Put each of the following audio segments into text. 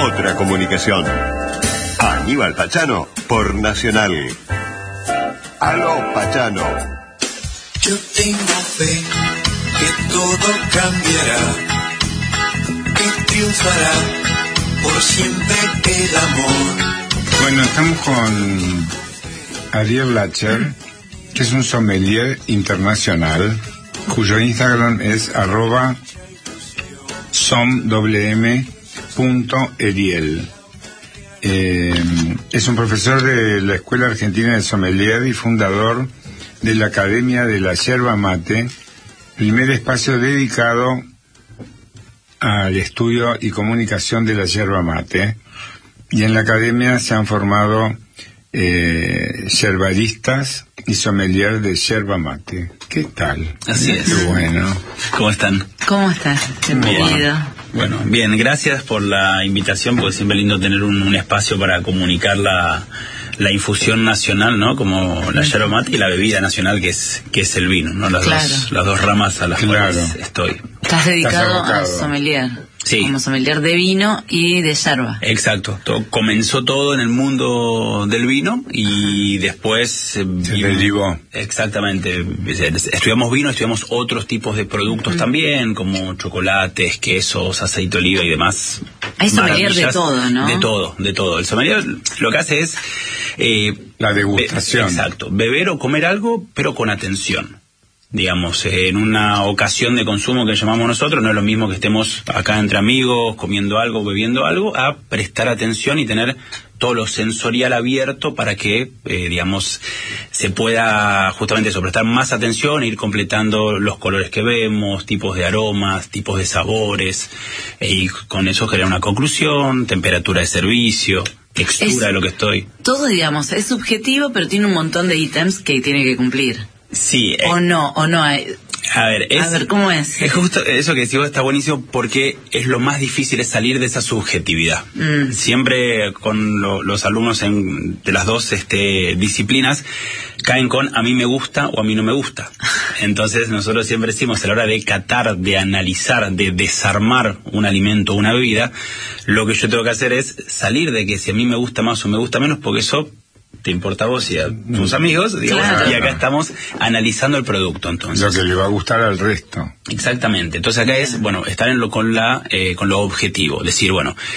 otra comunicación. Aníbal Pachano por Nacional. Aló, Pachano. Yo tengo fe que todo cambiará, que triunfará por siempre el amor. Bueno, estamos con Ariel Lacher, que es un sommelier internacional, cuyo Instagram es @som.eriel. Es un profesor de la Escuela Argentina de Sommelier y fundador de la Academia de la Yerba Mate, primer espacio dedicado al estudio y comunicación de la yerba mate. Y en la academia se han formado yerbaristas y sommelier de yerba mate. ¿Qué tal? Así es. Qué bueno. ¿Cómo están? ¿Cómo estás? Bienvenido. Bueno, bien, gracias por la invitación, porque siempre es lindo tener un espacio para comunicar la infusión nacional, ¿no? Como la yerba mate y la bebida nacional que es el vino, ¿no? Las dos ramas a las cuales estoy. Estás dedicado a sommelier. Sí. Como sommelier de vino y de yerba. Exacto. Comenzó todo en el mundo del vino y después se derivó. Exactamente. Estudiamos vino, estudiamos otros tipos de productos también, como chocolates, quesos, aceite de oliva y demás. Hay sommelier de todo, ¿no? De todo. El sommelier lo que hace es la degustación. Exacto. Beber o comer algo, pero con atención. Digamos, en una ocasión de consumo que llamamos nosotros, no es lo mismo que estemos acá entre amigos, comiendo algo, bebiendo algo, a prestar atención y tener todo lo sensorial abierto para que, digamos, se pueda justamente eso, prestar más atención e ir completando los colores que vemos, tipos de aromas, tipos de sabores, y con eso crear una conclusión, temperatura de servicio, textura de lo que estoy. Todo, digamos, es subjetivo, pero tiene un montón de ítems que tiene que cumplir. Sí. O no. A ver, ¿cómo es? Es justo eso que decís vos, está buenísimo, porque es lo más difícil, es salir de esa subjetividad. Siempre con los alumnos de las dos disciplinas caen con a mí me gusta o a mí no me gusta. Entonces nosotros siempre decimos, a la hora de catar, de analizar, de desarmar un alimento o una bebida, lo que yo tengo que hacer es salir de que si a mí me gusta más o me gusta menos, porque eso te importa a vos y a tus amigos, digamos, y acá estamos analizando el producto, entonces. Lo que le va a gustar al resto. Exactamente. Entonces acá es, estar con lo objetivo. Decir,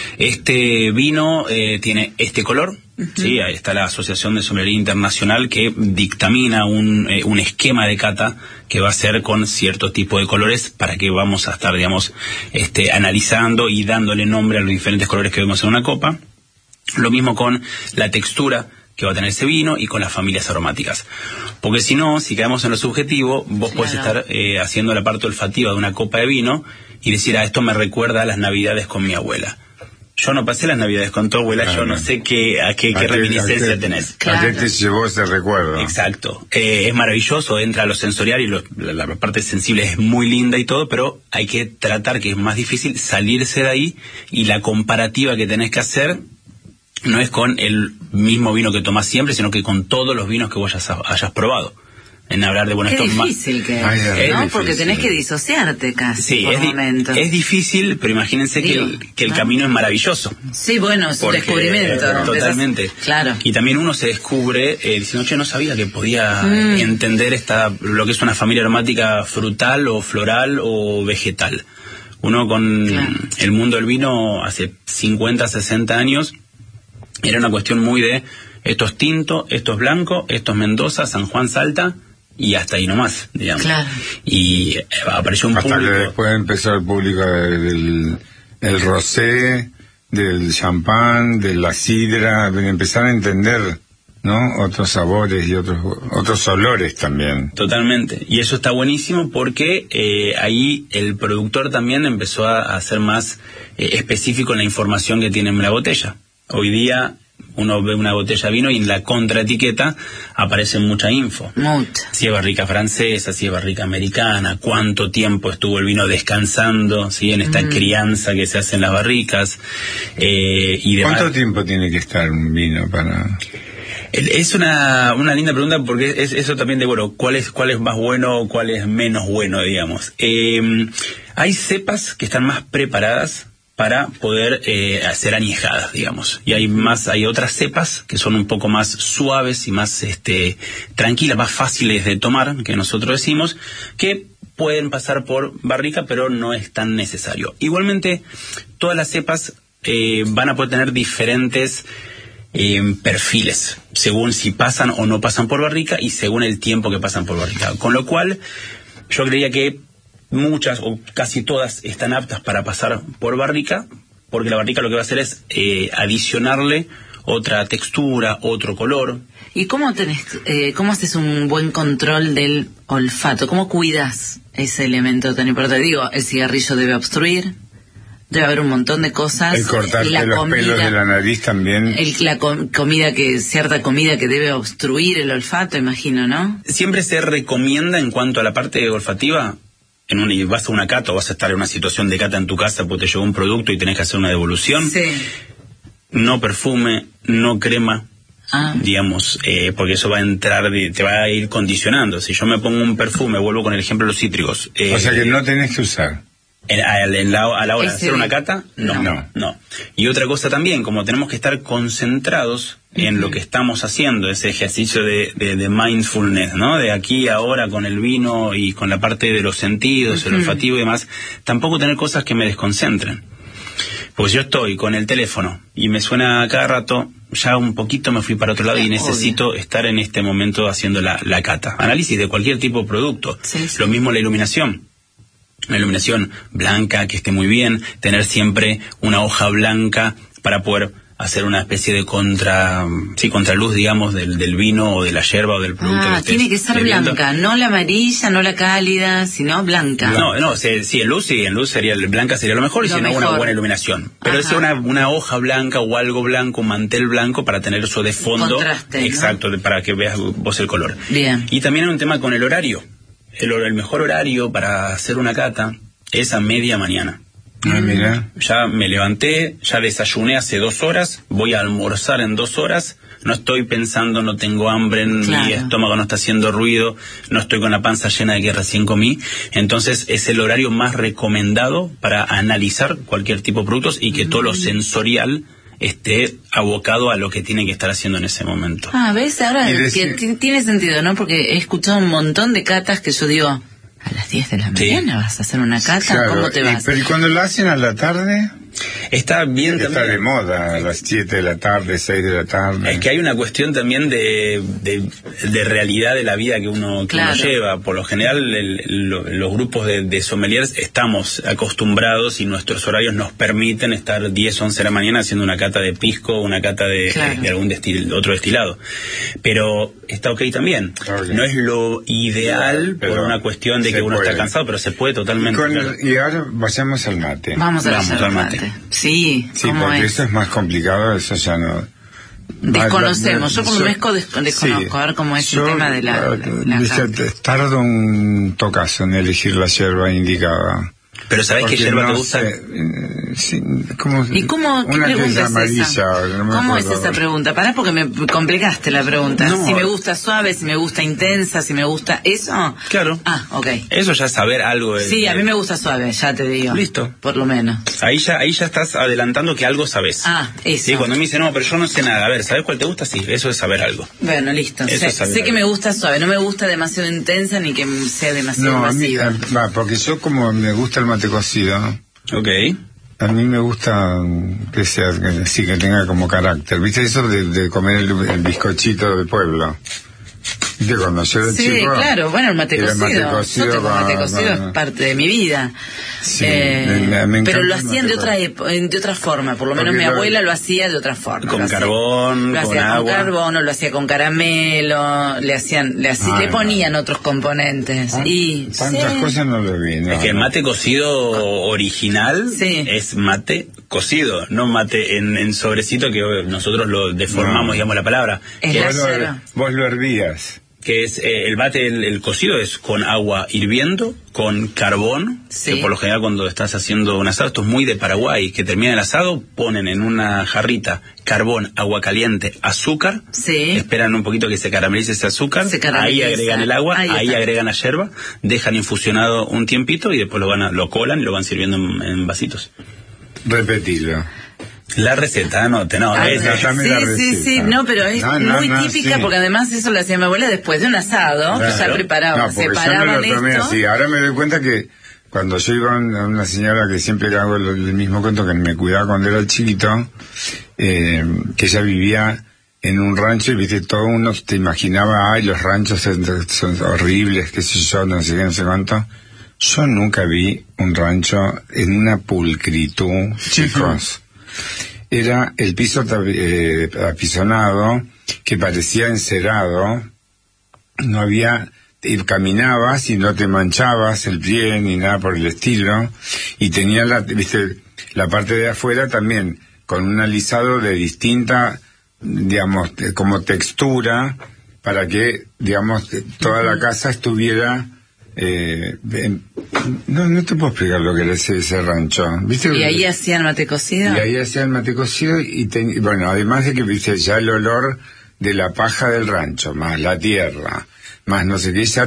este vino tiene este color. Sí, ahí está la Asociación de Sommelier Internacional que dictamina un esquema de cata que va a ser con cierto tipo de colores para que vamos a estar, digamos, analizando y dándole nombre a los diferentes colores que vemos en una copa. Lo mismo con la textura que va a tener ese vino y con las familias aromáticas. Porque si no, si caemos en lo subjetivo, vos podés estar haciendo la parte olfativa de una copa de vino y decir, esto me recuerda a las Navidades con mi abuela. Yo no pasé las Navidades con tu abuela, yo no sé a qué reminiscencia tenés. ¿A qué te llevó ese recuerdo? Exacto. Es maravilloso, entra a lo sensorial y la parte sensible es muy linda y todo, pero hay que tratar, que es más difícil, salirse de ahí, y la comparativa que tenés que hacer no es con el mismo vino que tomás siempre, sino que con todos los vinos que vos hayas probado. En hablar de Qué difícil que es, ¿no? Porque tenés que disociarte casi por momentos. Es difícil, pero imagínense que el camino es maravilloso. Sí, es un descubrimiento. Totalmente. Claro. Y también uno se descubre diciendo, no sabía que podía entender lo que es una familia aromática frutal o floral o vegetal. Uno con el mundo del vino hace 50, 60 años era una cuestión muy de esto es tinto, esto es blanco, esto es Mendoza, San Juan, Salta, y hasta ahí nomás, digamos. Claro. Y apareció un público. Hasta que después empezó el público del rosé, del champán, de la sidra, empezar a entender, ¿no? Otros sabores y otros olores también. Totalmente. Y eso está buenísimo porque ahí el productor también empezó a ser más específico en la información que tiene en la botella. Hoy día uno ve una botella de vino y en la contraetiqueta aparece mucha info. Si es barrica francesa, si es barrica americana, cuánto tiempo estuvo el vino descansando, ¿sí? En esta crianza que se hace en las barricas. Y demás. ¿Cuánto tiempo tiene que estar un vino para...? Es una linda pregunta, porque es eso también de, cuál es más bueno, cuál es menos bueno, digamos. Hay cepas que están más preparadas para poder hacer añejadas, digamos. Y hay otras cepas que son un poco más suaves y más tranquilas, más fáciles de tomar, que nosotros decimos, que pueden pasar por barrica, pero no es tan necesario. Igualmente, todas las cepas van a poder tener diferentes perfiles, según si pasan o no pasan por barrica y según el tiempo que pasan por barrica. Con lo cual, yo creía que muchas o casi todas están aptas para pasar por barrica, porque la barrica lo que va a hacer es adicionarle otra textura, otro color. ¿Y cómo haces un buen control del olfato? ¿Cómo cuidas ese elemento tan importante? Digo, el cigarrillo debe obstruir, debe haber un montón de cosas. El cortarte los pelos de la nariz también. Cierta comida que debe obstruir el olfato, imagino, ¿no? Siempre se recomienda en cuanto a la parte olfativa. Vas a una cata o vas a estar en una situación de cata en tu casa porque te llegó un producto y tenés que hacer una devolución. Sí. No perfume, no crema, digamos, porque eso va a entrar, te va a ir condicionando. Si yo me pongo un perfume, vuelvo con el ejemplo de los cítricos. O sea que no tenés que usar. A la hora de hacer una cata, no. Y otra cosa también, como tenemos que estar concentrados en lo que estamos haciendo, ese ejercicio de mindfulness, ¿no? De aquí ahora con el vino y con la parte de los sentidos, el olfativo y demás, tampoco tener cosas que me desconcentren. Pues yo estoy con el teléfono y me suena cada rato, ya un poquito me fui para otro lado y necesito estar en este momento haciendo la cata. Análisis de cualquier tipo de producto. Sí. Lo mismo la iluminación. Una iluminación blanca, que esté muy bien, tener siempre una hoja blanca para poder hacer una especie de contraluz, digamos, del vino o de la yerba o del producto. Tiene que ser blanca, no la amarilla, no la cálida, sino blanca. No, en luz blanca sería lo mejor, y si no, una buena iluminación. Pero es una hoja blanca o algo blanco, un mantel blanco, para tener eso de fondo. Contraste, exacto, ¿no? Para que veas vos el color. Bien. Y también hay un tema con el horario. El mejor horario para hacer una cata es a media mañana. Mira. Ya me levanté, ya desayuné hace 2 horas, voy a almorzar en 2 horas, no estoy pensando, no tengo hambre, mi estómago no está haciendo ruido, no estoy con la panza llena de que recién comí. Entonces es el horario más recomendado para analizar cualquier tipo de productos y que todo lo sensorial esté abocado a lo que tiene que estar haciendo en ese momento. ¿Ves? Ahora tiene sentido, ¿no? Porque he escuchado un montón de catas que yo digo, a las 10 de la mañana vas a hacer una cata, claro, ¿cómo te vas? Pero ¿y cuando lo hacen a la tarde? Está bien. Está de moda, a las 7 de la tarde, 6 de la tarde. Es que hay una cuestión también de realidad de la vida que uno lleva. Por lo general, los grupos de sommeliers estamos acostumbrados y nuestros horarios nos permiten estar 10, 11 de la mañana haciendo una cata de pisco, una cata de algún otro destilado. Pero está ok también. Okay. No es lo ideal por una cuestión de que uno está cansado, pero se puede totalmente. Y ahora vayamos al mate. Vamos al mate. Sí, porque eso es más complicado, eso ya no... Desconocemos, yo por lo menos desconozco, a ver cómo es el tema de la tardo un tocazo en elegir la yerba indicada. Pero ¿sabés qué yerba te gusta? ¿Y cómo? ¿Qué pregunta es esa? ¿Cómo es esa pregunta? Pará, porque me complicaste la pregunta. No. Si me gusta suave, si me gusta intensa, si me gusta eso. Claro. Ok. Eso ya es saber algo. Sí, a mí me gusta suave, ya te digo. Listo. Por lo menos. Ahí ya estás adelantando que algo sabes. Eso. Sí, cuando me dice, no, pero yo no sé nada. A ver, ¿sabes cuál te gusta? Sí, eso es saber algo. Bueno, listo. Sé que me gusta suave, no me gusta demasiado intensa ni que sea demasiado masiva. Porque yo como me gusta el mate cocido. Ok. A mí me gusta que sea, que tenga como carácter. ¿Viste eso de comer el bizcochito de pueblo? ¿Viste cuando yo era chico? Sí, claro, bueno, el mate cocido. Yo tengo mate cocido, es parte de mi vida. Sí, me pero lo hacían de otra forma, por lo menos mi abuela lo hacía de otra forma. Con carbón, lo hacía con carbón, o lo hacía con caramelo, le ponían otros componentes. Tantas cosas no lo vi. Es que el mate cocido original es mate cocido, no mate en sobrecito, que nosotros lo deformamos, digamos, la palabra. Vos lo hervías. Que es el mate, el cocido es con agua hirviendo, con carbón, que por lo general cuando estás haciendo un asado, esto es muy de Paraguay, que termina el asado, ponen en una jarrita carbón, agua caliente, azúcar, esperan un poquito que se caramelice ese azúcar, ahí agregan el agua, ahí agregan la yerba, dejan infusionado un tiempito y después lo colan y lo van sirviendo en vasitos. Repetilo. La receta, no, sí, no, pero es muy típica, sí. Porque además eso lo hacía mi abuela después de un asado, claro. Que ya preparaba, no, separaban yo me lo tomé así. Ahora me doy cuenta que cuando yo iba a una señora que siempre hago el mismo cuento, que me cuidaba cuando era chiquito, que ella vivía en un rancho y viste, todo uno te imaginaba, ay, los ranchos son horribles, qué sé yo, no sé qué, no sé cuánto. Yo nunca vi un rancho en una pulcritud, chicos. Era el piso apisonado, que parecía encerado, no había, caminabas y no te manchabas el pie ni nada por el estilo, y tenía la parte de afuera también, con un alisado de distinta, digamos, como textura, para que, digamos, toda la casa estuviera... no te puedo explicar lo que era ese rancho, ¿viste? Y ahí hacían mate cocido. Y bueno, además de que, viste, ya el olor de la paja del rancho, más la tierra, más no sé qué, ya